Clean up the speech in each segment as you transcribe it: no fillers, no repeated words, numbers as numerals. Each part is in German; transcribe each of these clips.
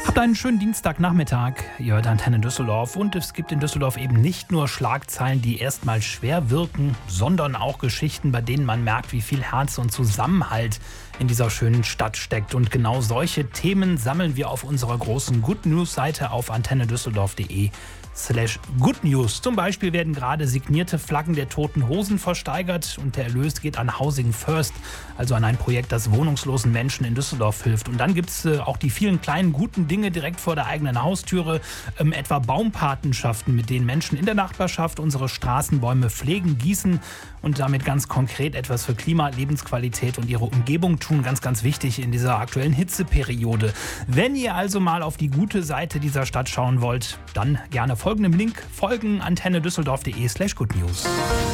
Habt einen schönen Dienstagnachmittag. Ihr hört Antenne Düsseldorf und es gibt in Düsseldorf eben nicht nur Schlagzeilen, die erstmal schwer wirken, sondern auch Geschichten, bei denen man merkt, wie viel Herz und Zusammenhalt in dieser schönen Stadt steckt. Und genau solche Themen sammeln wir auf unserer großen Good News Seite auf antennedüsseldorf.de/Good News. Zum Beispiel werden gerade signierte Flaggen der Toten Hosen versteigert und der Erlös geht an Housing First, also an ein Projekt, das wohnungslosen Menschen in Düsseldorf hilft. Und dann gibt es auch die vielen kleinen guten Dinge direkt vor der eigenen Haustüre, etwa Baumpatenschaften, mit denen Menschen in der Nachbarschaft unsere Straßenbäume pflegen, gießen und damit ganz konkret etwas für Klima, Lebensqualität und ihre Umgebung tun. Ganz, ganz wichtig in dieser aktuellen Hitzeperiode. Wenn ihr also mal auf die gute Seite dieser Stadt schauen wollt, dann gerne folgendem Link folgen: antennedüsseldorf.de/Good News.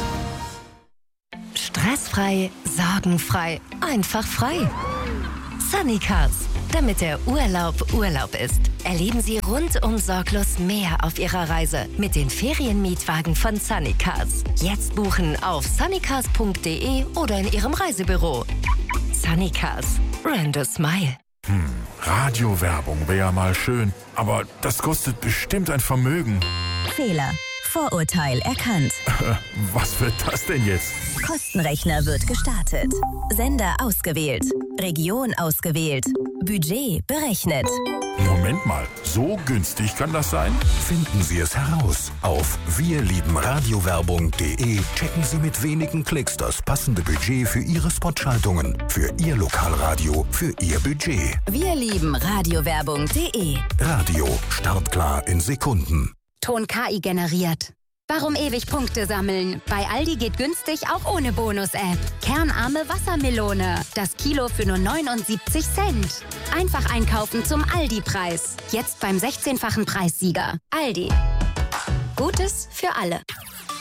Stressfrei, sorgenfrei, einfach frei. Sunnycars, damit der Urlaub Urlaub ist. Erleben Sie rundum sorglos mehr auf Ihrer Reise mit den Ferienmietwagen von Sunnycars. Jetzt buchen auf sunnycars.de oder in Ihrem Reisebüro. Sunnycars, brand a smile. Radiowerbung wäre ja mal schön, aber das kostet bestimmt ein Vermögen. Fehler. Vorurteil erkannt. Was wird das denn jetzt? Kostenrechner wird gestartet. Sender ausgewählt. Region ausgewählt. Budget berechnet. Moment mal, so günstig kann das sein? Finden Sie es heraus. Auf wirliebenradiowerbung.de checken Sie mit wenigen Klicks das passende Budget für Ihre Spotschaltungen, für Ihr Lokalradio, für Ihr Budget. wirliebenradiowerbung.de. Radio, startklar in Sekunden. Ton KI generiert. Warum ewig Punkte sammeln? Bei Aldi geht günstig auch ohne Bonus-App. Kernarme Wassermelone. Das Kilo für nur 79 Cent. Einfach einkaufen zum Aldi-Preis. Jetzt beim 16-fachen Preissieger. Aldi. Gutes für alle.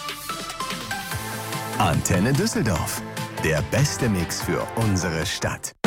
Antenne Düsseldorf. Der beste Mix für unsere Stadt.